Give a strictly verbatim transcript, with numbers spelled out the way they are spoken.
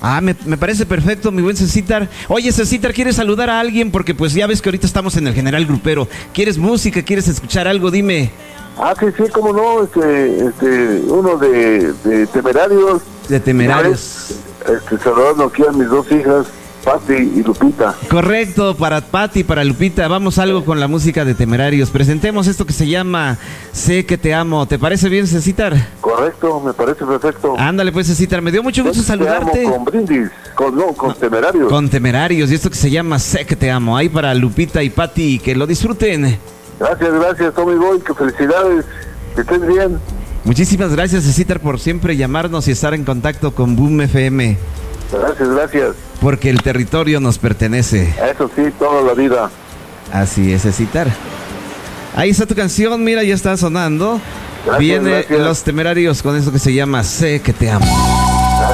Ah, me, me parece perfecto, mi buen Cecitar. Oye, Cecitar, ¿quieres saludar a alguien? Porque pues ya ves que ahorita estamos en el General Grupero. ¿Quieres música? ¿Quieres escuchar algo? Dime. Ah, sí, sí, cómo no, este, este, uno de, de Temerarios. De Temerarios. Este, saludando aquí a mis dos hijas, Pati y Lupita. Correcto, para Pati y para Lupita. Vamos algo con la música de Temerarios. Presentemos esto que se llama Sé que te amo. ¿Te parece bien, Cecitar? Correcto, me parece perfecto. Ándale pues, Cecitar, me dio mucho gusto Sé que saludarte. te amo con Brindis, con, no, con Temerarios. Con Temerarios, y esto que se llama Sé que te amo. Ahí para Lupita y Pati, que lo disfruten. Gracias, gracias, Tommy Boy, que felicidades, que estés bien. Muchísimas gracias, Cecitar, por siempre llamarnos y estar en contacto con Boom F M. Gracias, gracias. Porque el territorio nos pertenece. Eso sí, toda la vida. Así es, Cecitar. Ahí está tu canción, mira, ya está sonando. Gracias, Viene gracias. Los Temerarios con eso que se llama Sé que te amo.